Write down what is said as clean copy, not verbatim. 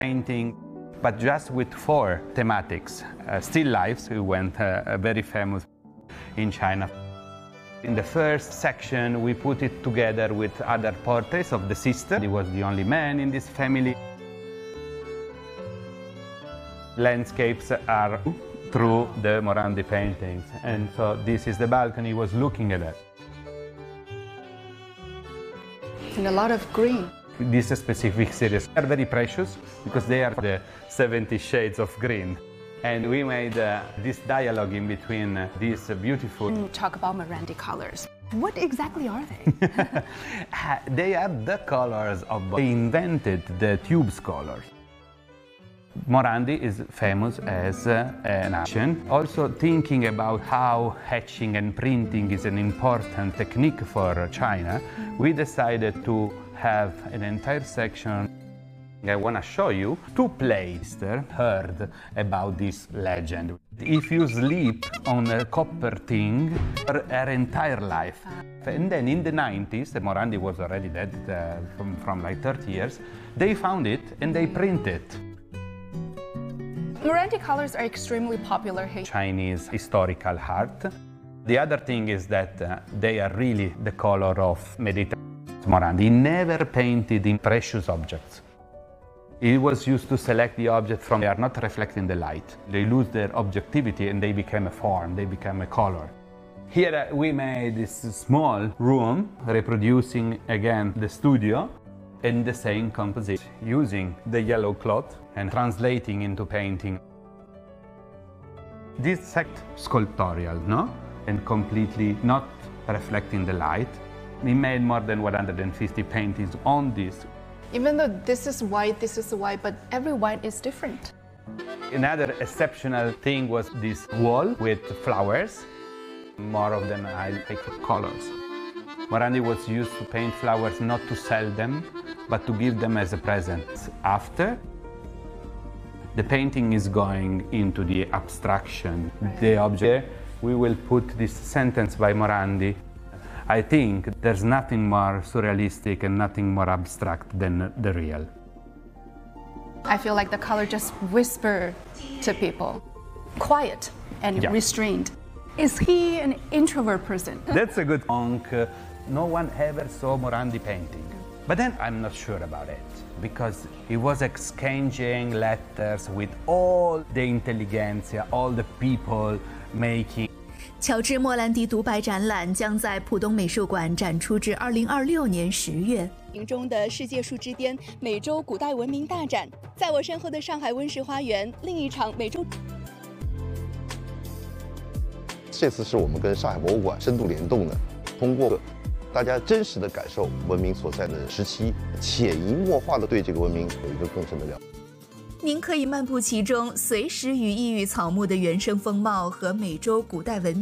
painting, but just with 4 thematics. Still lifes, who went very famous in China. In the first section, we put it together with other portraits of the sister. He was the only man in this family. Landscapes are through the Morandi paintings, and so this is the balcony. He was looking at it. And a lot of green. This specific series are very precious because they are the 70 shades of green. And we made this dialogue in between these beautiful... When you talk about Morandi colors, what exactly are they? They are the colors of... They invented the tubes colors. Morandi is famous as an action. Also thinking about how etching and printing is an important technique for China, we decided to have an entire section. I want to show you 2 plays that heard about this legend. If you sleep on a copper thing for her entire life. And then in the 90s, the Morandi was already dead from like 30 years, they found it and they printed it. Morandi colors are extremely popular here. Chinese historical art. The other thing is that they are really the color of Mediterranean. Morandi never painted in precious objects. It was used to select the object from they are not reflecting the light. They lose their objectivity and they become a form, they become a color. Here we made this small room reproducing again the studio in the same composition, using the yellow cloth and translating into painting. This sect sculptorial, no? And completely not reflecting the light. We made more than 150 paintings on this. Even though this is white, but every white is different. Another exceptional thing was this wall with flowers. More of them I like colors. Morandi was used to paint flowers not to sell them, but to give them as a present. After, the painting is going into the abstraction, the object. We will put this sentence by Morandi. I think there's nothing more surrealistic and nothing more abstract than the real. I feel like the color just whisper to people, quiet and restrained. Is he an introvert person? That's a good monk. No one ever saw Morandi painting. But then I'm not sure about it, because he was exchanging letters with all the intelligentsia, all the people making. 乔治·莫兰迪独白展览将在浦东美术馆展出至2026年10月。 中的世界树之巅美洲古代文明大展，在我身后的上海温室花园，另一场美洲。 这次是我们跟上海博物馆深度联动的，通过大家真实的感受文明所在的时期，潜移默化的对这个文明有一个更深的了解。 您可以漫步其中，随时与异域草木的原生风貌和美洲古代文明